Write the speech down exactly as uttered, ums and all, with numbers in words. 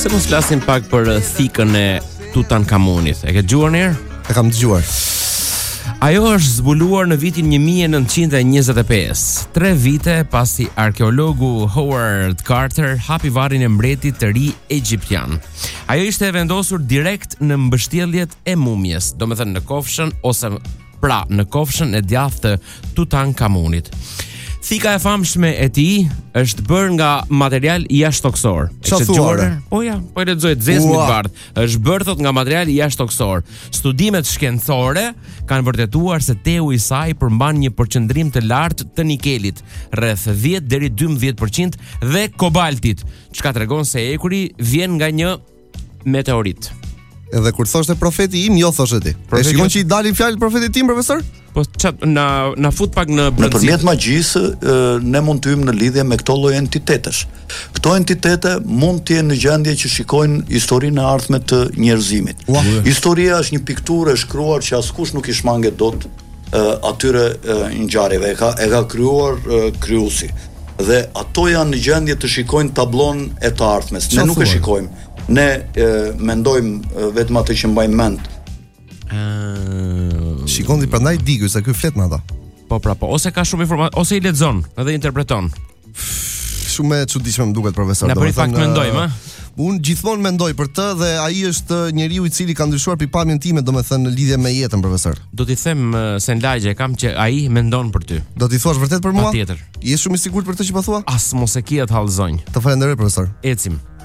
pse mos flasim pak për uh, thikën e Tutankamonit? E ke dëgjuar një herë? E kam dëgjuar. Ajo është zbuluar në vitin një mijë e nëntëqind e njëzet e pesë, tre vite pasi arkeologu Howard Carter hapi varrin e mbretit të ri egjiptian. Ajo ishte vendosur direkt në mbështjelljet e mumjes, domethënë në kofshën ose pra në kofshën e djathtë të Tutankamonit. Thika e famshme e tij është bërë nga material jashtëtoksor. Çfarë thua? Po ja, po e lexoj Zezmi të bardh. Është bërë thot nga material jashtëtoksor. Studimet shkencore kanë vërtetuar se teu i saj përmban një përqendrim të lartë të nikelit, rreth dhjetë deri dymbëdhjetë përqind, dhe kobaltit, çka tregon se ekuri vjen nga një meteorit. Edhe kur thoshte profeti im, jo thoshe ti. E shikon që i dalin fjalë profetit tim, profesor? Po çat na na fut pak në brendësi. Nëpërmjet magjisë ne mund të hyjmë në lidhje me këto lloj entitetesh. Këto entitete mund të jenë në gjendje që shikojnë historinë e ardhme të njerëzimit. Wow. Historia është një pikturë e shkruar që askush nuk i shmanget dot uh, atyre uh, ngjarjeve. E ka e ka krijuar uh, krijuesi. Dhe ato janë në gjendje të shikojnë tablon e të ardhmes. Ne nuk e shikojmë. Ne e, mendojmë e, vetëm atë që mbajmë mend. Uh, Shikon ti prandaj digu se ky flet me ata. Po pra po, ose ka shumë informacion, ose i lexon edhe interpreton. Shumë e çuditshme më duket, profesor. Na për fakt mendojmë, ë? Unë gjithmonë mendoj për të dhe ai është njeriu i cili ka ndryshuar pikpamjen time, domethënë në lidhje me jetën, profesor. Do t'i them uh, se në lagje kam që ai mendon për ty. Do t'i thuash vërtet për mua? Patjetër. Je shumë i sigurt për këtë që po thua? As mos e kia të hallëzonj. Të falenderoj, profesor. Ecim.